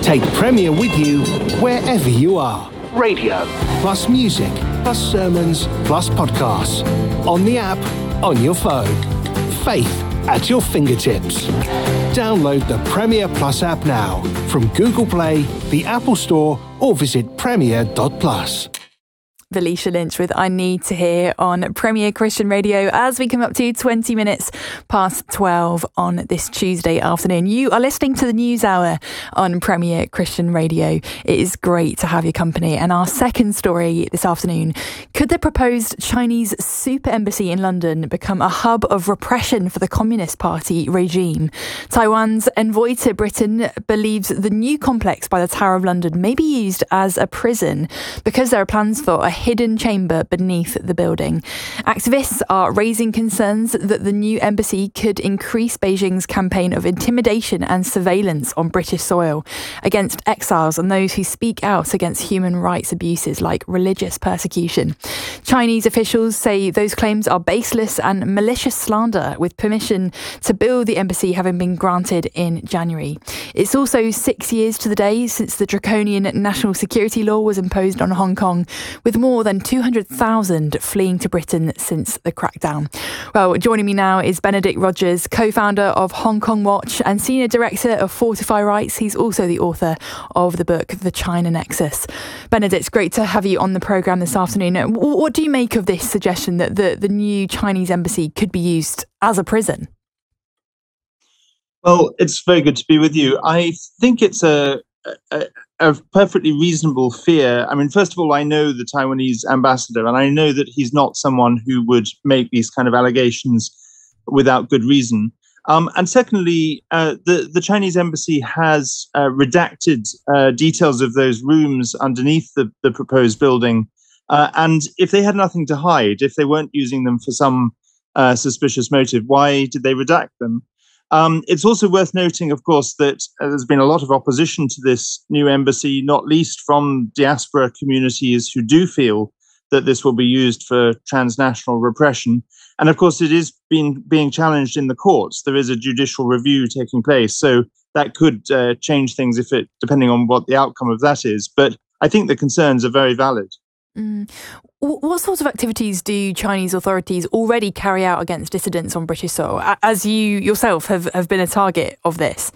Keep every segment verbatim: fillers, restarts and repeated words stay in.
Take Premier with you wherever you are. Radio, plus music, plus sermons, plus podcasts. On the app, on your phone. Faith at your fingertips. Download the Premier Plus app now from Google Play, the Apple Store, or visit premier dot plus. Felicia Lynch with I Need to Hear on Premier Christian Radio as we come up to twenty minutes past twelve on this Tuesday afternoon. You are listening to the News Hour on Premier Christian Radio. It is great to have your company. And our second story this afternoon: could the proposed Chinese super embassy in London become a hub of repression for the Communist Party regime? Taiwan's envoy to Britain believes the new complex by the Tower of London may be used as a prison because there are plans for a hidden chamber beneath the building. Activists are raising concerns that the new embassy could increase Beijing's campaign of intimidation and surveillance on British soil against exiles and those who speak out against human rights abuses like religious persecution. Chinese officials say those claims are baseless and malicious slander, with permission to build the embassy having been granted in January. It's also six years to the day since the draconian national security law was imposed on Hong Kong, with more than two hundred thousand fleeing to Britain since the crackdown. Well, joining me now is Benedict Rogers, co-founder of Hong Kong Watch and senior director of Fortify Rights. He's also the author of the book The China Nexus. Benedict, it's great to have you on the programme this afternoon. What do you make of this suggestion that the, the new Chinese embassy could be used as a prison? Well, it's very good to be with you. I think it's a, a, a perfectly reasonable fear. I mean, first of all, I know the Taiwanese ambassador, and I know that he's not someone who would make these kind of allegations without good reason. Um, and secondly, uh, the, the Chinese embassy has uh, redacted uh, details of those rooms underneath the, the proposed building. Uh, and if they had nothing to hide, if they weren't using them for some uh, suspicious motive, why did they redact them? Um, it's also worth noting, of course, that uh, there's been a lot of opposition to this new embassy, not least from diaspora communities who do feel that this will be used for transnational repression. And of course, it is being, being challenged in the courts. There is a judicial review taking place. So that could uh, change things if it, depending on what the outcome of that is. But I think the concerns are very valid. Mm. What sorts of activities do Chinese authorities already carry out against dissidents on British soil, as you yourself have, have been a target of this?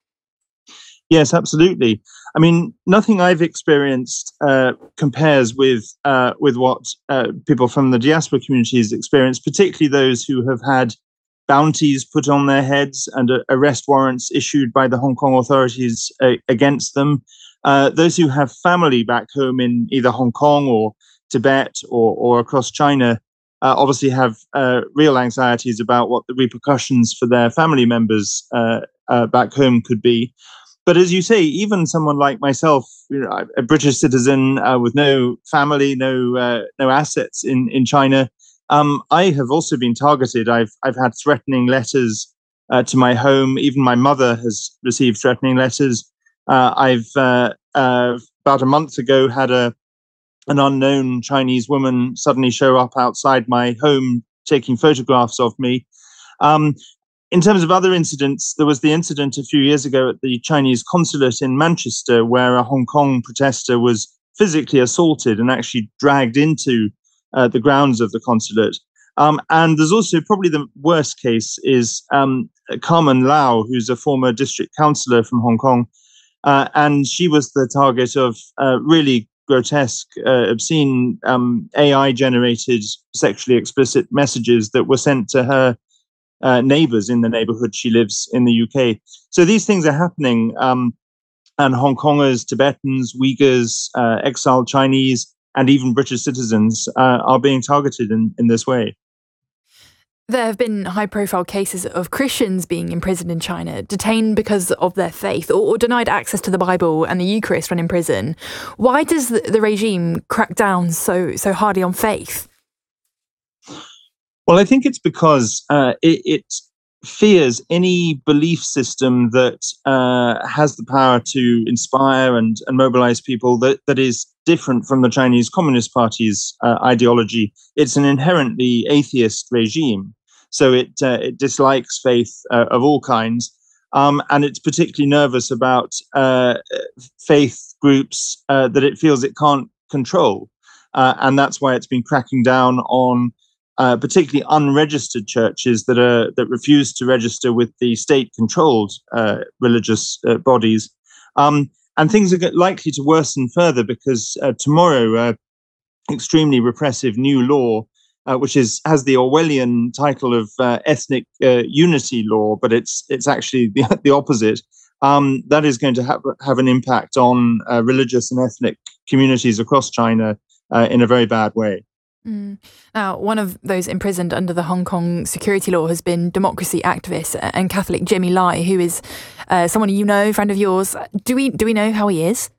Yes, absolutely. I mean, nothing I've experienced uh, compares with uh, with what uh, people from the diaspora communities experience, particularly those who have had bounties put on their heads and uh, arrest warrants issued by the Hong Kong authorities uh, against them. Uh, those who have family back home in either Hong Kong or Tibet or, or across China uh, obviously have uh, real anxieties about what the repercussions for their family members uh, uh, back home could be. But as you say, even someone like myself, you know, a British citizen uh, with no family, no uh, no assets in in China, um, I have also been targeted. I've I've had threatening letters uh, to my home. Even my mother has received threatening letters. Uh, I've uh, uh, about a month ago had a an unknown Chinese woman suddenly show up outside my home taking photographs of me. Um, in terms of other incidents, there was the incident a few years ago at the Chinese consulate in Manchester, where a Hong Kong protester was physically assaulted and actually dragged into uh, the grounds of the consulate. Um, and there's also probably the worst case is um, Carmen Lau, who's a former district councillor from Hong Kong. Uh, and she was the target of uh, really grotesque, uh, obscene um, A I-generated sexually explicit messages that were sent to her uh, neighbours in the neighbourhood she lives in the U K. So these things are happening, um, and Hong Kongers, Tibetans, Uyghurs, uh, exiled Chinese, and even British citizens uh, are being targeted in, in this way. There have been high-profile cases of Christians being imprisoned in China, detained because of their faith, or, or denied access to the Bible and the Eucharist when in prison. Why does the, the regime crack down so so hardly on faith? Well, I think it's because uh, it, it fears any belief system that uh, has the power to inspire and, and mobilize people that, that is different from the Chinese Communist Party's uh, ideology. It's an inherently atheist regime. So it uh, it dislikes faith uh, of all kinds. Um, and it's particularly nervous about uh, faith groups uh, that it feels it can't control. Uh, and that's why it's been cracking down on uh, particularly unregistered churches that are that refuse to register with the state-controlled uh, religious uh, bodies. Um, and things are likely to worsen further because uh, tomorrow, uh, extremely repressive new law, uh, which is has the Orwellian title of uh, ethnic uh, unity law, but it's it's actually the, the opposite. Um, that is going to have have an impact on uh, religious and ethnic communities across China uh, in a very bad way. Mm. Now, one of those imprisoned under the Hong Kong security law has been democracy activist and Catholic Jimmy Lai, who is uh, someone you know, friend of yours. Do we do we know how he is?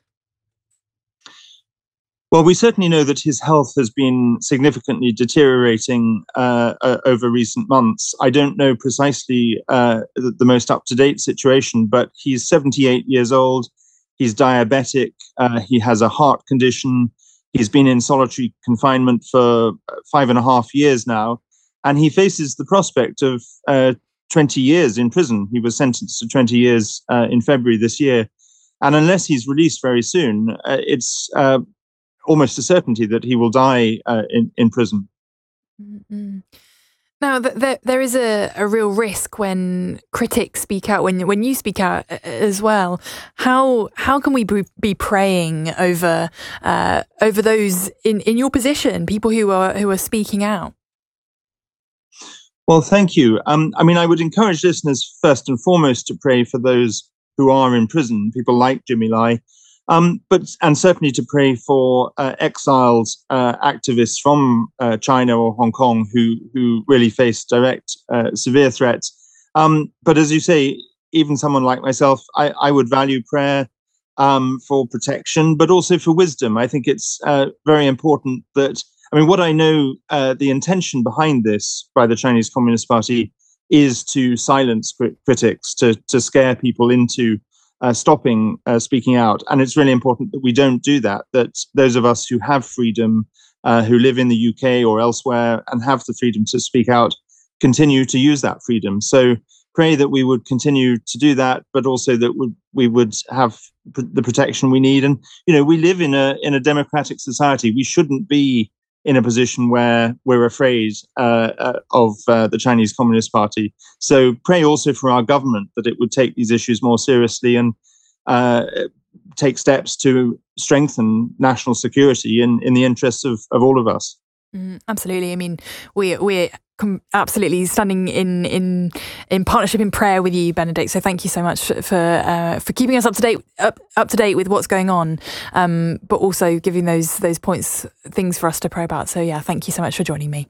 Well, we certainly know that his health has been significantly deteriorating uh, uh, over recent months. I don't know precisely uh, the, the most up-to-date situation, but he's seventy-eight years old. He's diabetic. Uh, he has a heart condition. He's been in solitary confinement for five and a half years now, and he faces the prospect of uh, twenty years in prison. He was sentenced to twenty years uh, in February this year. And unless he's released very soon, uh, it's uh, almost a certainty that he will die uh, in, in prison. Mm-hmm. Now, th- there there is a, a real risk when critics speak out, when when you speak out as well. How how can we be praying over uh, over those in, in your position, people who are who are speaking out? Well, thank you. Um, I mean, I would encourage listeners first and foremost to pray for those who are in prison, people like Jimmy Lai. Um, but and certainly to pray for uh, exiled uh, activists from uh, China or Hong Kong who who really face direct uh, severe threats. Um, but as you say, even someone like myself, I, I would value prayer um, for protection, but also for wisdom. I think it's uh, very important that, I mean, what I know, uh, the intention behind this by the Chinese Communist Party is to silence crit- critics, to to scare people into Uh, stopping uh, speaking out. And it's really important that we don't do that, that those of us who have freedom, uh, who live in the U K or elsewhere and have the freedom to speak out, continue to use that freedom. So pray that we would continue to do that, but also that we, we would have pr- the protection we need. And, you know, we live in a in a democratic society. We shouldn't be in a position where we're afraid uh, uh, of uh, the Chinese Communist Party. So pray also for our government that it would take these issues more seriously and uh, take steps to strengthen national security in, in the interests of, of all of us. Mm, absolutely. I mean, we, we're com- absolutely standing in, in in partnership in prayer with you, Benedict. So thank you so much for for, uh, for keeping us up to date up, up to date with what's going on, um, but also giving those those points, things for us to pray about. So yeah, thank you so much for joining me.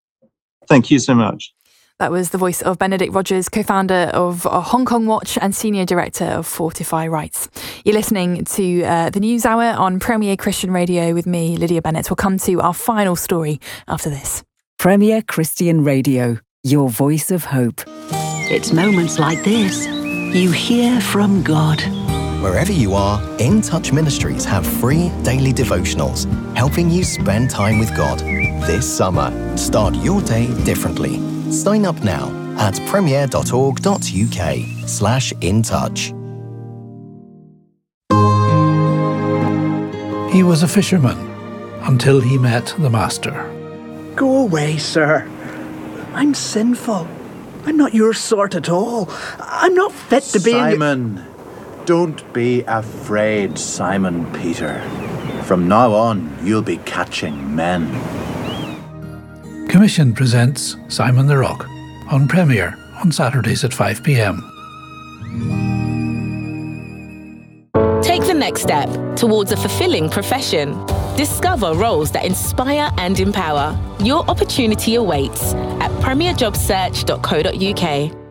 Thank you so much. That was the voice of Benedict Rogers, co-founder of Hong Kong Watch and senior director of Fortify Rights. You're listening to uh, the News Hour on Premier Christian Radio with me, Lydia Bennett. We'll come to our final story after this. Premier Christian Radio, your voice of hope. It's moments like this you hear from God. Wherever you are, In Touch Ministries have free daily devotionals, helping you spend time with God. This summer, start your day differently. Sign up now at premier.org.uk slash in touch. He was a fisherman until he met the Master. Go away, sir. I'm sinful. I'm not your sort at all. I'm not fit to be in... Simon, don't be afraid, Simon Peter. From now on, you'll be catching men. Commission presents Simon the Rock on Premier on Saturdays at five p.m. Take the next step towards a fulfilling profession. Discover roles that inspire and empower. Your opportunity awaits at premier job search dot co dot uk.